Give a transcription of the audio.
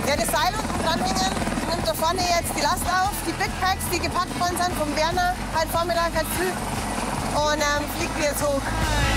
Ja, das Seil unten dranhängen, nimmt da vorne jetzt die Last auf, die Big Packs, die gepackt worden sind vom Werner, heute Vormittag, heute früh. Und fliegt jetzt hoch.